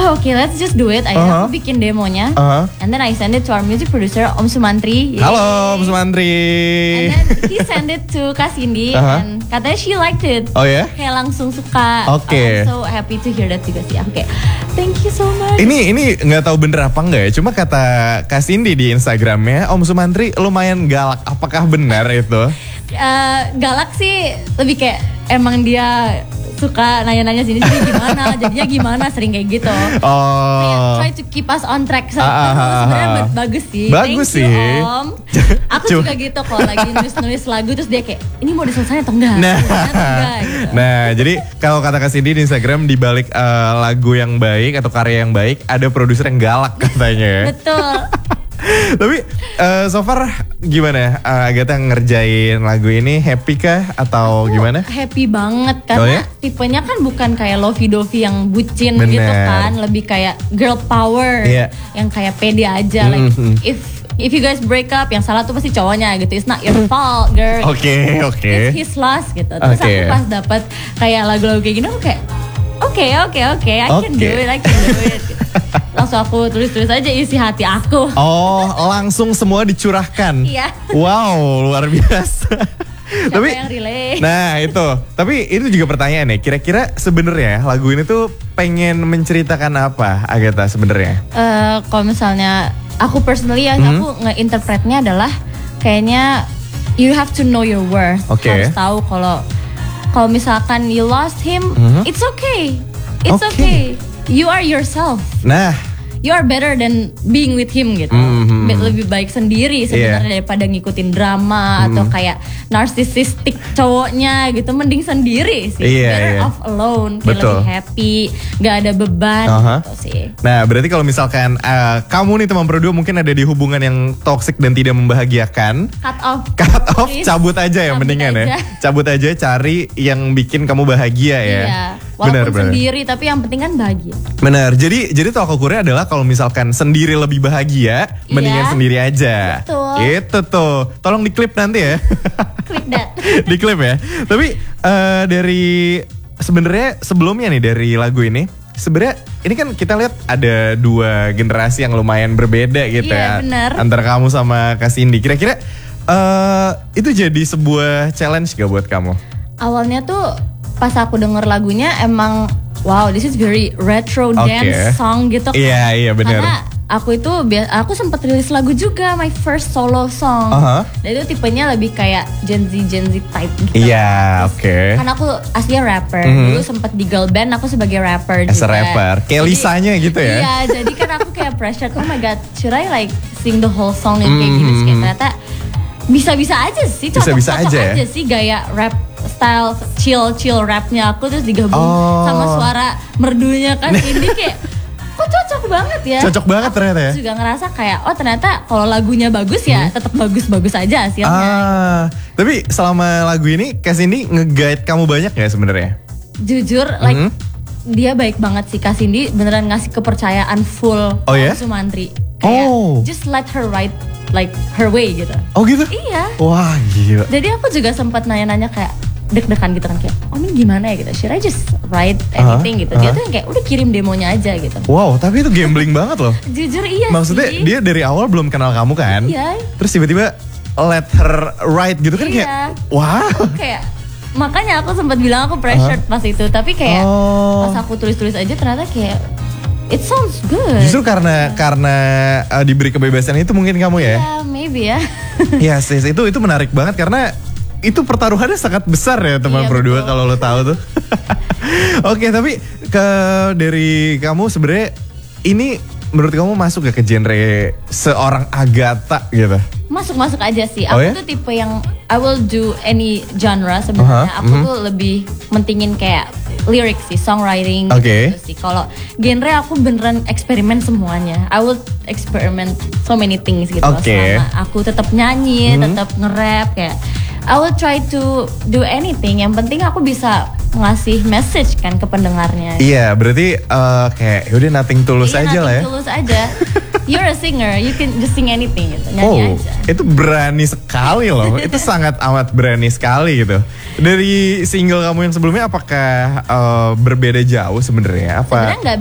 oh okay, let's just do it. Akhirnya aku bikin demonya, and then I send it to our music producer Om Sumantri. Halo Om Sumantri. And then he send it to Kak Cindy, and katanya she liked it. Oh ya? Kayak langsung suka. Oke. I'm so happy to hear that juga sih. Oke, thank you so much. Ini nggak tahu bener apa enggak ya. Cuma kata Kak Cindy di Instagramnya, Om Sumantri lumayan galak. Apakah benar itu? Galak sih lebih kayak emang dia suka nanya-nanya sini gimana, jadinya gimana, sering kayak gitu. Kayak try to keep us on track. Sebenarnya bagus sih. Bagus Thank sih. you, Om. Aku juga gitu kalau lagi nulis lagu terus dia kayak ini mau diselesain atau enggak? Gitu. Nah, jadi kalau kata Kak Cindy di Instagram di balik lagu yang baik atau karya yang baik ada produser yang galak katanya ya. Betul. Tapi so far gimana Agatha ngerjain lagu ini, happy kah atau gimana? Happy banget karena tipenya kan bukan kayak lovey-dovey yang bucin gitu kan, lebih kayak girl power yang kayak pede aja. Like if you guys break up, yang salah tuh pasti cowoknya gitu. It's not your fault, girl. Oke. It's his loss gitu. Terus aku pas dapet kayak lagu-lagu kayak gini, aku kayak oke, I can do it gitu. Langsung aku tulis-tulis aja isi hati aku. Oh, langsung semua dicurahkan. Iya. Wow, luar biasa. Siapa yang relate? Nah itu, tapi itu juga pertanyaan ya. Kira-kira sebenarnya lagu ini tuh pengen menceritakan apa, Agatha sebenarnya? Kalau misalnya aku personally aku nge-interpretnya adalah kayaknya you have to know your worth. Harus tahu kalau misalkan you lost him, it's okay. It's okay. You are yourself. Nah, you are better than being with him gitu. Lebih baik sendiri sebenarnya daripada ngikutin drama atau kayak narcissistic cowoknya gitu. Mending sendiri sih. Better off alone. Kayak lebih happy, gak ada beban gitu sih. Nah, berarti kalau misalkan kamu nih teman berdua mungkin ada di hubungan yang toxic dan tidak membahagiakan, cut off, cabut aja ya mendingan ya. Cabut aja, cari yang bikin kamu bahagia ya. Iya. Walaupun sendiri, tapi yang penting kan bahagia. Benar. Jadi tolak ukurnya adalah kalau misalkan sendiri lebih bahagia, mendingan sendiri aja. Betul. Itu tuh. Tolong diklip nanti ya. Click that. Diklip ya. Tapi dari sebenarnya sebelumnya nih dari lagu ini, sebenarnya ini kan kita lihat ada dua generasi yang lumayan berbeda gitu ya. Bener. Antara kamu sama Kak Cindy. Kira-kira itu jadi sebuah challenge gak buat kamu? Awalnya tuh pas aku denger lagunya emang wow, this is very retro dance song gitu kan. Iya benar. Karena aku sempat rilis lagu juga, my first solo song. Dan itu tipenya lebih kayak Gen Z type gitu. Iya, Karena aku aslinya rapper. Dulu sempat di girl band, aku sebagai rapper juga. As a rapper, kayak Lisanya gitu ya. Iya, jadi kan aku kayak pressure, oh my god, should I like sing the whole song yang kayak gini? Kayak ternyata bisa-bisa aja sih, cocok aja sih gaya rap style chill rapnya aku terus digabung sama suara merdunya kan ini kayak kok cocok banget ya. Cocok banget ternyata ya. Juga ngerasa kayak ternyata kalau lagunya bagus ya tetap bagus-bagus aja hasilnya. Tapi selama lagu ini Kak Cindy nge-guide kamu banyak ya sebenarnya? Jujur like dia baik banget sih Kak Cindy, beneran ngasih kepercayaan full Sumantri. Kayak just let her write like her way gitu. Oh gitu? Iya. Wah gila. Jadi aku juga sempat nanya-nanya kayak deg-degan gitu kan kayak, ini gimana ya gitu, should I just write anything gitu. Dia tuh yang kayak udah kirim demonya aja gitu. Wow, tapi itu gambling banget loh. Jujur iya. Maksudnya sih. dia dari awal belum kenal kamu kan? Iya. Terus tiba-tiba let her write gitu kan kayak, wow. Kayak makanya aku sempat bilang aku pressured pas itu, tapi kayak pas aku tulis-tulis aja ternyata kayak it sounds good. Justru karena diberi kebebasan itu mungkin kamu ya? Iya, maybe ya. Iya sis, itu menarik banget karena itu pertaruhannya sangat besar ya teman berdua kalau lo tahu tuh. Oke, tapi dari kamu sebenarnya ini menurut kamu masuk gak ke genre seorang Agatha gitu? Masuk aja sih. Aku tuh tipe yang I will do any genre sebenarnya. Aku tuh lebih mentingin kayak lirik sih, songwriting gitu sih. Kalau genre aku beneran eksperimen semuanya. I will experiment so many things gitu. Selama aku tetap nyanyi, tetap nge-rap kayak I will try to do anything. Yang penting aku bisa ngasih message kan ke pendengarnya. Iya, berarti kayak yaudah nothing tulus aja lah ya. Tulus aja. You're a singer, you can just sing anything gitu, nyanyi aja. Itu berani sekali loh. Itu sangat amat berani sekali gitu. Dari single kamu yang sebelumnya apakah berbeda jauh sebenarnya? Sebenarnya nggak